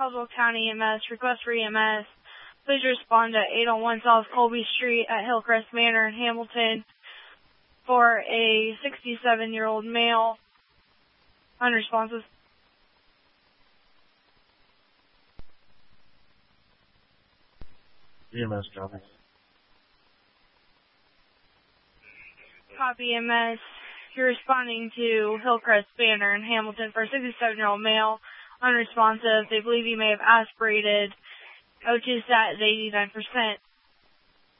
Caldwell County EMS, request for EMS. Please respond to 801 South Colby Street at Hillcrest Manor in Hamilton for a 67-year-old male. Unresponsive. EMS dropping. Copy EMS. You're responding to Hillcrest Manor in Hamilton for a 67-year-old male. Unresponsive. They believe you may have aspirated. O2 stat is 89%.